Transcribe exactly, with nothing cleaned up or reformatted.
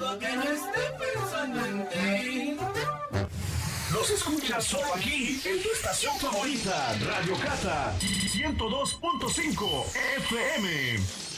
todo que no esté pensando en ti. Los escuchas solo aquí, en tu estación favorita, Radio Cata ciento dos punto cinco F M.